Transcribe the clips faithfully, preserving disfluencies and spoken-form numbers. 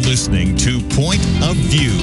listening to Point of View.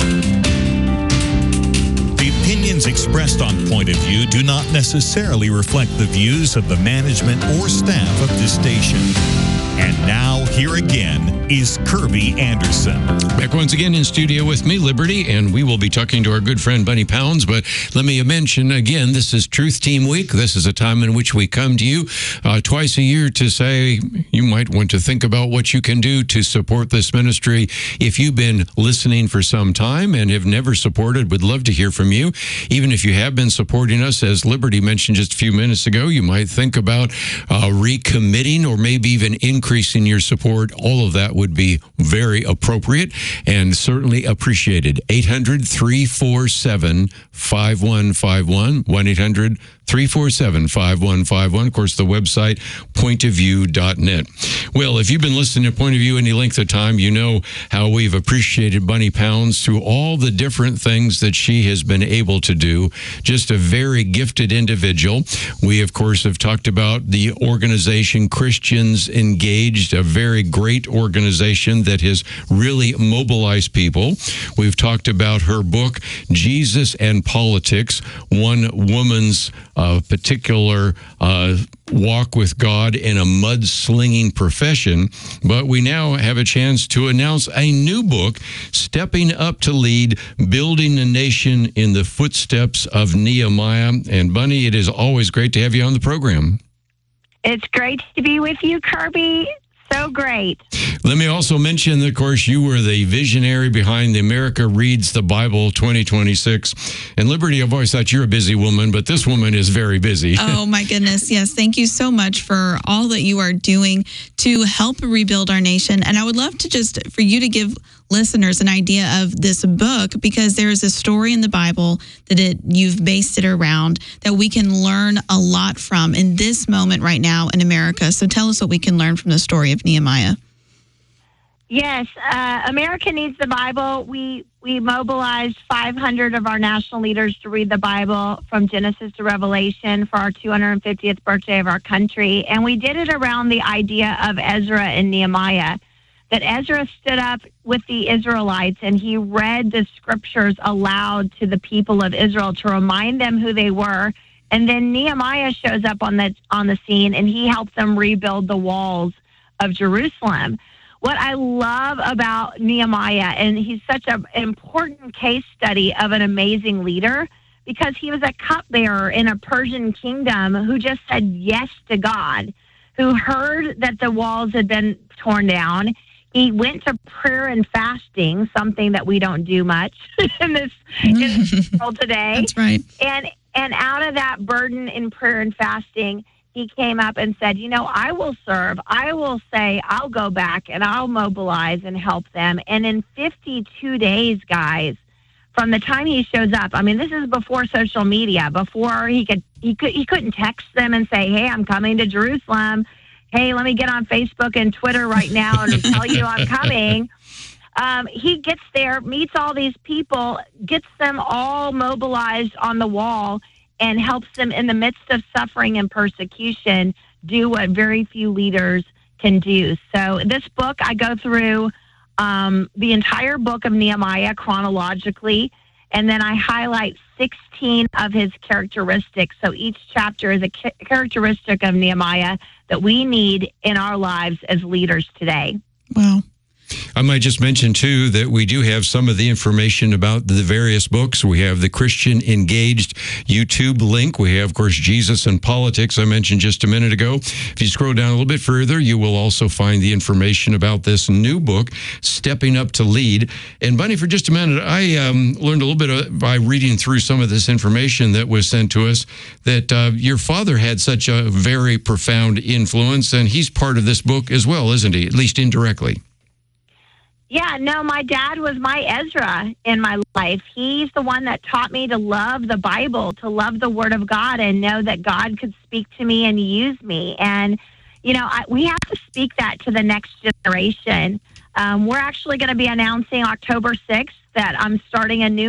The opinions expressed on Point of View do not necessarily reflect the views of the management or staff of this station. And now, here again is Kirby Anderson. Back once again in studio with me, Liberty, and we will be talking to our good friend Bunny Pounds. But let me mention again, this is Truth Team Week. This is a time in which we come to you uh, twice a year to say you might want to think about what you can do to support this ministry. If you've been listening for some time and have never supported, would love to hear from you. Even if you have been supporting us, as Liberty mentioned just a few minutes ago, you might think about uh, recommitting or maybe even increasing your support. All of that would be very appropriate and certainly appreciated. eight hundred, three four seven, five one five one, one eight hundred, three four seven, five one five one. Of course, the website, point of view dot net. Well, if you've been listening to Point of View any length of time, you know how we've appreciated Bunny Pounds through all the different things that she has been able to do. Just a very gifted individual. We, of course, have talked about the organization Christians Engaged, a very great organization that has really mobilized people. We've talked about her book, Jesus and Politics, one woman's uh, particular uh, walk with God in a mudslinging profession. But we now have a chance to announce a new book, Stepping Up to Lead, Building a Nation in the Footsteps of Nehemiah. And Bunny, it is always great to have you on the program. It's great to be with you, Kirby. So great. Let me also mention that, of course, you were the visionary behind the America Reads the Bible twenty twenty-six. And Liberty, I've always thought you're a busy woman, but this woman is very busy. Oh, my goodness. Yes. Thank you so much for all that you are doing to help rebuild our nation. And I would love to just, for you to give listeners an idea of this book, because there is a story in the Bible that it you've based it around that we can learn a lot from in this moment right now in America. So tell us what we can learn from the story of Nehemiah. Yes, uh, America Needs the Bible. We we mobilized five hundred of our national leaders to read the Bible from Genesis to Revelation for our two hundred fiftieth birthday of our country. And we did it around the idea of Ezra and Nehemiah, that Ezra stood up with the Israelites and he read the scriptures aloud to the people of Israel to remind them who they were. And then Nehemiah shows up on the on the scene and he helped them rebuild the walls of Jerusalem. What I love about Nehemiah, and he's such an important case study of an amazing leader, because he was a cupbearer in a Persian kingdom who just said yes to God, who heard that the walls had been torn down. He went to prayer and fasting, something that we don't do much in this, in this world today. That's right. And and out of that burden in prayer and fasting, he came up and said, you know, I will serve. I will say, I'll go back and I'll mobilize and help them. And in fifty-two days, guys, from the time he shows up, I mean, this is before social media, before he could, he could, he couldn't text them and say, hey, I'm coming to Jerusalem. Hey, let me get on Facebook and Twitter right now and tell you I'm coming. Um, he gets there, meets all these people, gets them all mobilized on the wall, and helps them in the midst of suffering and persecution do what very few leaders can do. So this book, I go through um, the entire book of Nehemiah chronologically, and then I highlight sixteen of his characteristics. So each chapter is a ca- characteristic of Nehemiah that we need in our lives as leaders today. Wow. I might just mention, too, that we do have some of the information about the various books. We have the Christian Engaged YouTube link. We have, of course, Jesus and Politics, I mentioned just a minute ago. If you scroll down a little bit further, you will also find the information about this new book, Stepping Up to Lead. And, Bunny, for just a minute, I um, learned a little bit of, by reading through some of this information that was sent to us, that uh, your father had such a very profound influence, and he's part of this book as well, isn't he? At least indirectly. Yeah, no, my dad was my Ezra in my life. He's the one that taught me to love the Bible, to love the Word of God, and know that God could speak to me and use me. And, you know, I, we have to speak that to the next generation. Um, we're actually going to be announcing October sixth that I'm starting a new